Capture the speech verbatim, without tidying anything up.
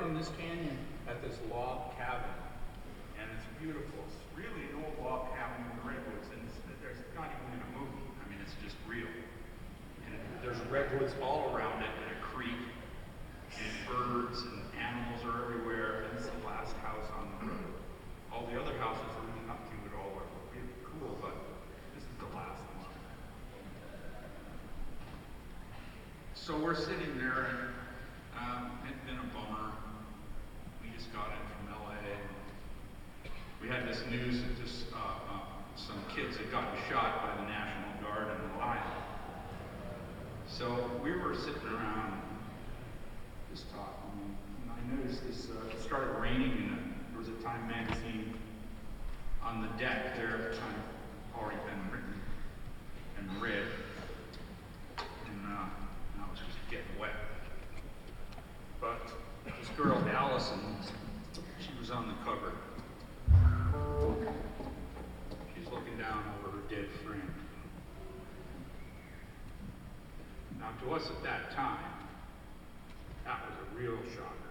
from this canyon at this log cabin, and it's beautiful. It's really an old log cabin in the redwoods, and it's, there's not even in a movie. I mean, it's just real. And there's redwoods all around it, and a creek, and birds and animals are everywhere, and it's the last house on the road. All the other houses leading up to it all are really cool, but this is the last one. So we're sitting there, and um, it's been a bummer. We just got in from L A. We had this news that just uh, uh, some kids had gotten shot by the National Guard in Ohio. So we were sitting around just talking, and I noticed this, uh, it started raining, and there was a Time magazine on the deck there, kind of already been written and read, and, uh, and I was just getting wet. But this girl, Allison, she was on the cover. She's looking down over her dead friend. Now, to us at that time, that was a real shock.